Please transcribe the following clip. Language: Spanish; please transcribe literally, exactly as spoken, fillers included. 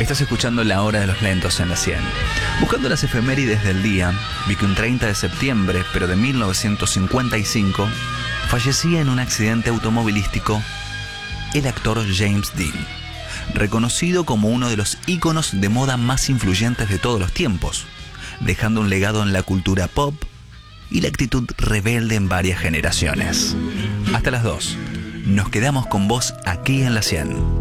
Estás escuchando La Hora de los Lentos en la cien. Buscando las efemérides del día, vi que un treinta de septiembre, pero de mil novecientos cincuenta y cinco, fallecía en un accidente automovilístico el actor James Dean, reconocido como uno de los íconos de moda más influyentes de todos los tiempos, dejando un legado en la cultura pop y la actitud rebelde en varias generaciones. Hasta las dos. Nos quedamos con vos aquí en la cien.